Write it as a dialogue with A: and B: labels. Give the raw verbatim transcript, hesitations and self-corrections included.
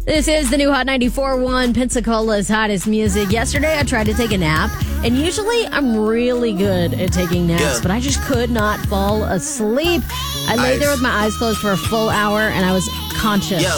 A: This is the new Hot ninety-four point one, Pensacola's hottest music. Yesterday, I tried to take a nap, and usually I'm really good at taking naps,
B: Yeah.
A: but I just could not fall asleep. I lay
B: Nice.
A: there with my eyes closed for a full hour, and I was conscious.
B: Yeah.